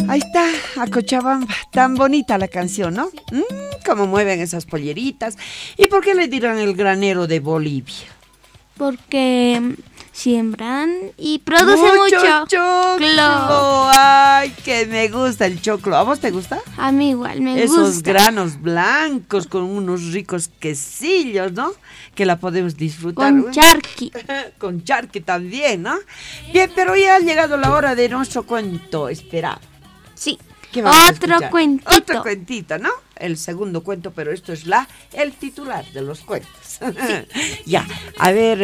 Ahí está, a Cochabamba. Tan bonita la canción, ¿no? Cómo mueven esas polleritas. ¿Y por qué le dirán el granero de Bolivia? Porque siembran y producen mucho choclo. Ay, que me gusta el choclo. ¿A vos te gusta? A mí igual me gusta. Esos granos blancos con unos ricos quesillos, ¿no? Que la podemos disfrutar. Con charqui. Con charqui también, ¿no? Bien, pero ya ha llegado la hora de nuestro cuento esperado. Sí. Otro cuentito, ¿no? El segundo cuento, pero esto es el titular de los cuentos. Sí. Ya, a ver,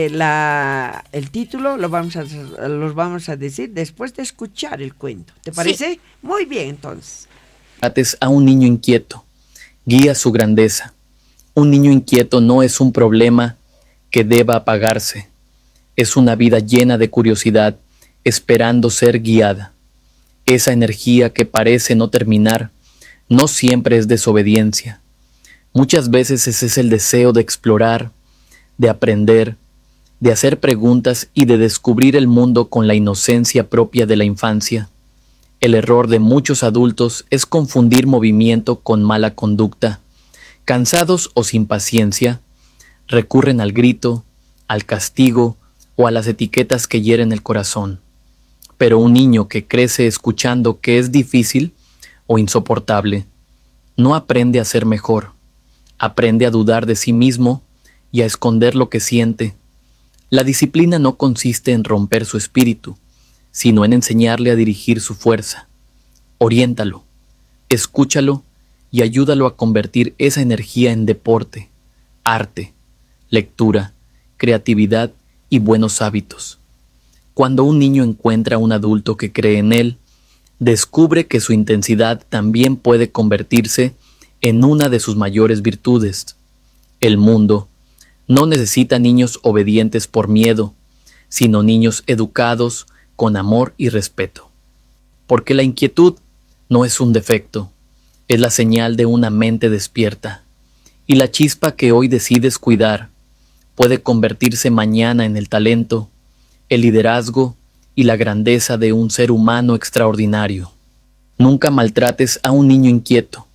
el título los vamos a decir después de escuchar el cuento. ¿Te parece? Sí. Muy bien, entonces. Trates a un niño inquieto, guía su grandeza. Un niño inquieto no es un problema que deba apagarse. Es una vida llena de curiosidad, esperando ser guiada. Esa energía que parece no terminar, no siempre es desobediencia. Muchas veces ese es el deseo de explorar, de aprender, de hacer preguntas y de descubrir el mundo con la inocencia propia de la infancia. El error de muchos adultos es confundir movimiento con mala conducta. Cansados o sin paciencia, recurren al grito, al castigo o a las etiquetas que hieren el corazón. Pero un niño que crece escuchando que es difícil o insoportable, no aprende a ser mejor, aprende a dudar de sí mismo y a esconder lo que siente. La disciplina no consiste en romper su espíritu, sino en enseñarle a dirigir su fuerza. Oriéntalo, escúchalo y ayúdalo a convertir esa energía en deporte, arte, lectura, creatividad y buenos hábitos. Cuando un niño encuentra a un adulto que cree en él, descubre que su intensidad también puede convertirse en una de sus mayores virtudes. El mundo no necesita niños obedientes por miedo, sino niños educados con amor y respeto. Porque la inquietud no es un defecto, es la señal de una mente despierta, y la chispa que hoy decides cuidar puede convertirse mañana en el talento, el liderazgo y la grandeza de un ser humano extraordinario. Nunca maltrates a un niño inquieto.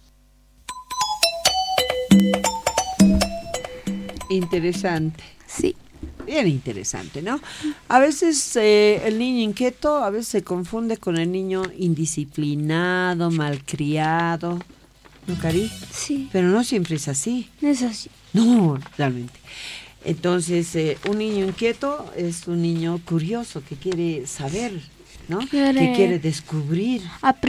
Interesante. Sí. Bien interesante, ¿no? A veces el niño inquieto a veces se confunde con el niño indisciplinado, malcriado, ¿no, Cari? Sí. Pero no siempre es así. No es así. No, realmente. Entonces, un niño inquieto es un niño curioso que quiere saber, ¿no? Que quiere descubrir.